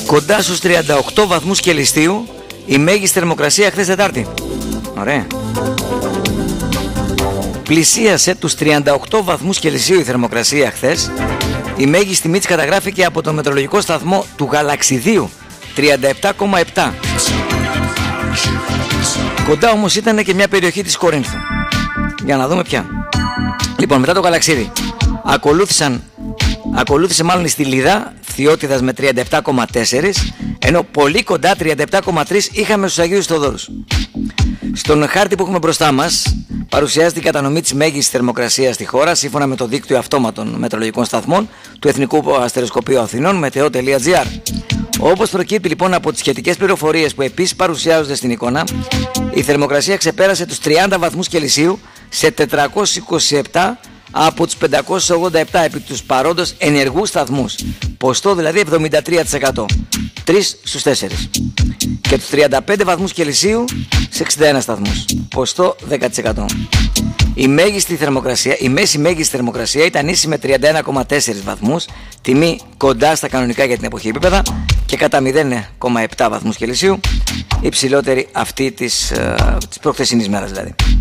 κοντά στους 38 βαθμούς Κελσίου η μέγιστη θερμοκρασία χθες Τετάρτη. Ωραία. Πλησίασε τους 38 βαθμούς Κελσίου η θερμοκρασία χθες. Η μέγιστη τιμή της καταγράφηκε από το μετεωρολογικό σταθμό του Γαλαξιδίου, 37,7. Κοντά όμως ήταν και μια περιοχή της Κορίνθου. Για να δούμε ποια. Λοιπόν, μετά το Γαλαξίδι ακολούθησε μάλλον η Στυλίδα Θειότιδας με 37,4, ενώ πολύ κοντά 37,3 είχαμε στους Αγίους Θοδόρους. Στον χάρτη που έχουμε μπροστά μας παρουσιάζεται η κατανομή της μέγιστης θερμοκρασίας στη χώρα σύμφωνα με το δίκτυο αυτόματων μετεωρολογικών σταθμών του Εθνικού Αστεροσκοπείου Αθηνών meteo.gr. Όπως προκύπτει λοιπόν από τις σχετικές πληροφορίες που επίσης παρουσιάζονται στην εικόνα, η θερμοκρασία ξεπέρασε τους 30 βαθμούς Κελσίου σε 427 από τους 587 επί τους παρόντος ενεργούς σταθμούς, ποστό δηλαδή 73%, 3 στους 4, και τους 35 βαθμούς Κελσίου σε 61 σταθμούς, ποστό 10%. Η μέση μέγιστη θερμοκρασία ήταν ίση με 31,4 βαθμούς, τιμή κοντά στα κανονικά για την εποχή επίπεδα, και κατά 0,7 βαθμούς Κελσίου υψηλότερη αυτή της προχθεσινής μέρας δηλαδή.